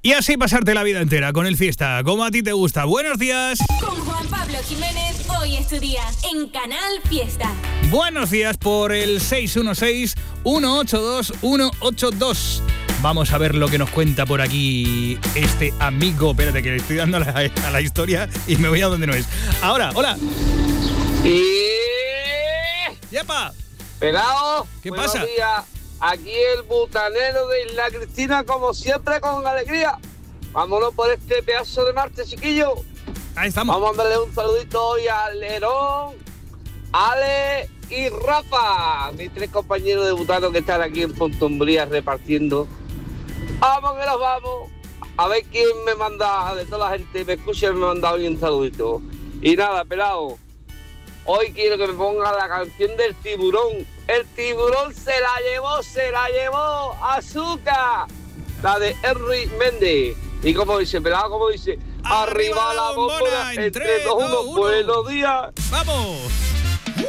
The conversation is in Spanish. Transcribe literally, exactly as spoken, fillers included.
y así pasarte la vida entera con el Fiesta, como a ti te gusta. Buenos días. Con Juan Pablo Jiménez, hoy es tu día en Canal Fiesta. Buenos días por el seis uno seis, uno ocho dos, uno ocho dos. Vamos a ver lo que nos cuenta por aquí este amigo. Espérate, que le estoy dando a la, a la historia y me voy a donde no es. Ahora, hola. Y... ¡Yepa! Pelao, ¿Qué buenos pasa? días. Aquí el butanero de Isla Cristina, como siempre, con alegría. Vámonos por este pedazo de martes, chiquillo. Ahí estamos. Vamos a darle un saludito hoy a Lerón, Ale y Rafa, mis tres compañeros de butano que están aquí en Pontombría repartiendo. Vamos que nos vamos. A ver quién me manda, de toda la gente me escucha, me manda hoy un saludito. Y nada, pelado. Hoy quiero que me ponga la canción del tiburón. El tiburón se la llevó, se la llevó, azúcar. La de Henry Méndez. Y como dice, pelado, como dice, arriba, arriba la bombona, entre dos, uno, buenos días. ¡Vamos!